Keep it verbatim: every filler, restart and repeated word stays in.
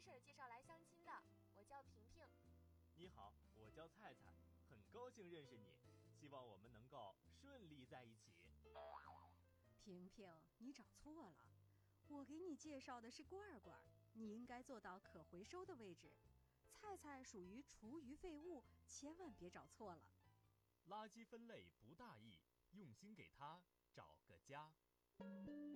婶介绍来相亲的，我叫萍萍。 你好，我叫菜菜，很高兴认识你，希望我们能够顺利在一起。 萍萍，你找错了，我给你介绍的是罐罐，你应该坐到可回收的位置。菜菜属于厨余废物，千万别找错了。 垃圾分类不大意，用心给它找个家。